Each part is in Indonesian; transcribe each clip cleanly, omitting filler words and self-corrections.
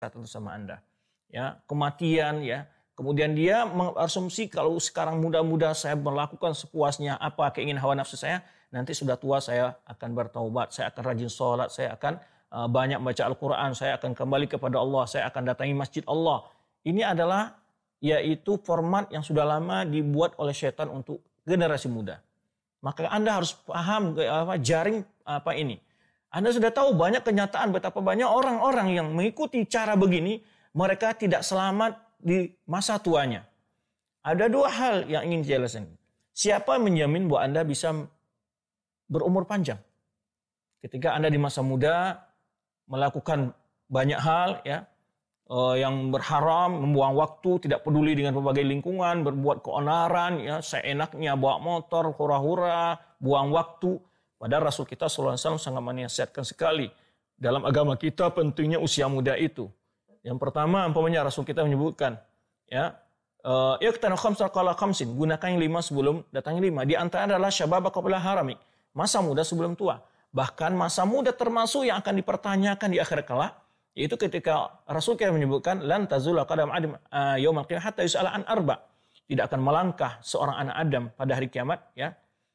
tentu sama Anda. Ya, kematian ya. Kemudian dia mengasumsi kalau sekarang muda-muda saya melakukan sepuasnya apa keinginan hawa nafsu saya, nanti sudah tua saya akan bertaubat, saya akan rajin sholat, saya akan banyak baca Al-Quran, saya akan kembali kepada Allah, saya akan datangi masjid Allah. Ini adalah yaitu format yang sudah lama dibuat oleh setan untuk generasi muda. Maka Anda harus paham jaring apa ini. Anda sudah tahu banyak kenyataan betapa banyak orang-orang yang mengikuti cara begini, mereka tidak selamat di masa tuanya. Ada dua hal yang ingin dijelaskan. Siapa yang menjamin bahwa Anda bisa berumur panjang? Ketika Anda di masa muda melakukan banyak hal ya, yang berharam, membuang waktu, tidak peduli dengan berbagai lingkungan, berbuat keonaran, ya, seenaknya bawa motor, hura-hura, buang waktu. Padahal Rasul kita SAW sangat menasihatkan sekali. Dalam agama kita pentingnya usia muda itu. Yang pertama, umpamanya Rasul kita menyebutkan, ya, iqtanu khamsa qala khamsin, gunakan yang 5 sebelum datang 5. Di antara adalah syababa qabla haramik, masa muda sebelum tua. Bahkan masa muda termasuk yang akan dipertanyakan di akhir kelak. Yaitu ketika Rasul kita menyebutkan lan tazula qadam adam yaumil qiyamah hatta yus'ala an arba. Tidak akan melangkah seorang anak Adam pada hari kiamat ya.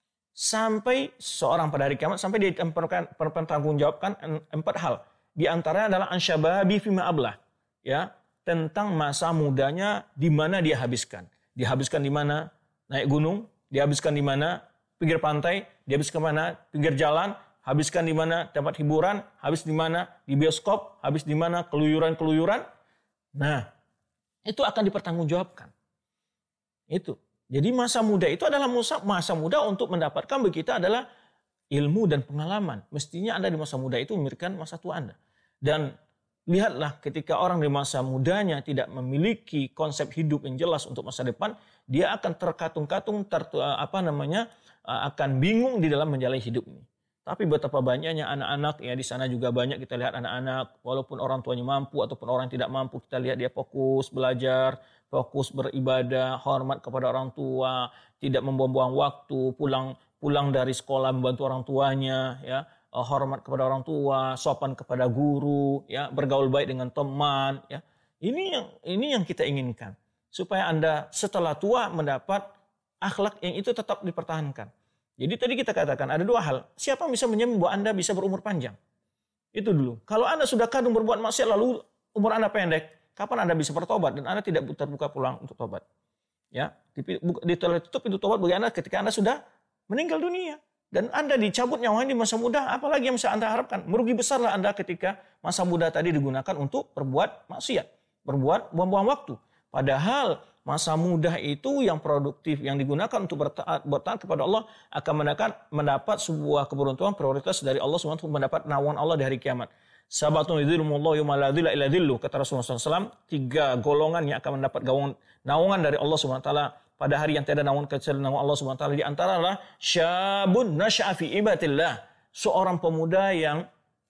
Sampai seorang pada hari kiamat sampai dipertanggungjawabkan 4 hal. Di antaranya adalah ansyababi fima ablah ya, tentang masa mudanya di mana dia habiskan. Dihabiskan di mana? Naik gunung, dihabiskan di mana? Pinggir pantai, dihabiskan di mana? Pinggir jalan. Habiskan di mana tempat hiburan, habis di mana di bioskop, habis di mana keluyuran-keluyuran. Nah, itu akan dipertanggungjawabkan. Itu. Jadi masa muda itu adalah masa muda untuk mendapatkan bagi kita adalah ilmu dan pengalaman. Mestinya Anda di masa muda itu memberikan masa tua Anda. Dan lihatlah ketika orang di masa mudanya tidak memiliki konsep hidup yang jelas untuk masa depan, dia akan terkatung-katung, akan bingung di dalam menjalani hidup ini. Tapi betapa banyaknya anak-anak ya di sana juga banyak kita lihat anak-anak walaupun orang tuanya mampu ataupun orang yang tidak mampu, kita lihat dia fokus belajar, fokus beribadah, hormat kepada orang tua, tidak membuang-buang waktu, pulang dari sekolah membantu orang tuanya ya, hormat kepada orang tua, sopan kepada guru ya, bergaul baik dengan teman ya. Ini yang kita inginkan supaya Anda setelah tua mendapat akhlak yang itu tetap dipertahankan. Jadi tadi kita katakan ada 2 hal. Siapa yang bisa menjamin bahwa Anda bisa berumur panjang? Itu dulu. Kalau Anda sudah kadung berbuat maksiat lalu umur Anda pendek, kapan Anda bisa bertobat dan Anda tidak terbuka pulang untuk tobat? Ya, ditutup pintu tobat bagi Anda ketika Anda sudah meninggal dunia dan Anda dicabut nyawanya di masa muda, apalagi yang bisa Anda harapkan? Merugi besarlah Anda ketika masa muda tadi digunakan untuk berbuat maksiat, berbuat buang-buang waktu. Padahal masa muda itu yang produktif, yang digunakan untuk bertaat kepada Allah akan mendapat sebuah keberuntungan prioritas dari Allah SWT untuk mendapat naungan Allah di hari kiamat. Sabatun yudhilumullahu yawma la dhilla illa dhilluh, kata Rasulullah SAW, 3 golongan yang akan mendapat naungan dari Allah SWT pada hari yang tiada naungan kecuali naungan Allah SWT. Di antara adalah syabun nasya'a fi ibadatillah, seorang pemuda yang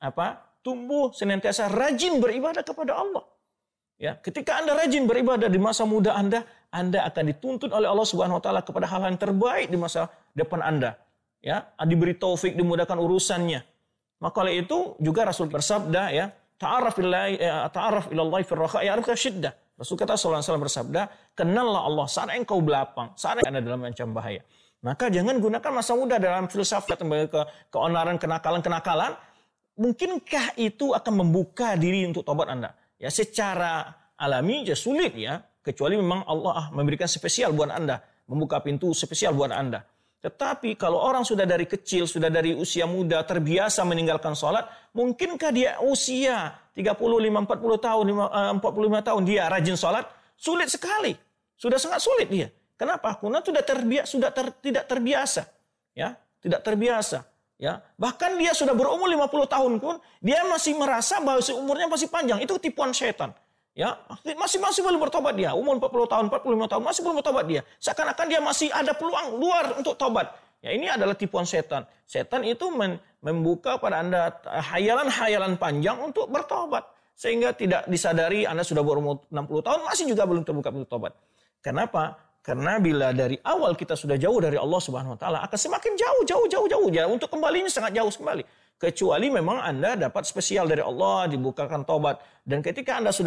tumbuh senantiasa rajin beribadah kepada Allah. Ya, ketika Anda rajin beribadah di masa muda Anda akan dituntut oleh Allah Subhanahu wa taala kepada hal yang terbaik di masa depan Anda. Ya, diberi taufik, dimudahkan urusannya. Maka oleh itu juga Rasul bersabda ya, ta'arraf ilallahi fir raha ya'rifka syiddah. Rasul kata sallallahu alaihi wasallam bersabda, kenallah Allah saat engkau belapang, saat Anda dalam macam bahaya. Maka jangan gunakan masa muda dalam filsafat keonaran, kenakalan. Mungkinkah itu akan membuka diri untuk tobat Anda? Ya, secara alami ya sulit ya, kecuali memang Allah memberikan spesial buat Anda, membuka pintu spesial buat Anda. Tetapi kalau orang sudah dari kecil, sudah dari usia muda terbiasa meninggalkan sholat, mungkinkah dia usia 35, 40 tahun, 45 tahun dia rajin sholat? Sulit sekali. Sudah sangat sulit dia. Kenapa? Karena tidak terbiasa. Ya, tidak terbiasa. Ya, bahkan dia sudah berumur 50 tahun pun dia masih merasa bahwa umurnya masih panjang. Itu tipuan setan. Ya, masih belum bertobat dia. Umur 40 tahun, 45 tahun masih belum bertobat dia. Seakan-akan dia masih ada peluang luar untuk tobat. Ya, ini adalah tipuan setan. Setan itu membuka pada Anda hayalan-hayalan panjang untuk bertobat. Sehingga tidak disadari Anda sudah berumur 60 tahun masih juga belum terbuka pintu tobat. Kenapa? Karena bila dari awal kita sudah jauh dari Allah Subhanahu wa taala, akan semakin jauh. Ya, untuk kembalinya sangat jauh kembali. Kecuali memang Anda dapat spesial dari Allah, dibukakan tobat. Dan ketika Anda sudah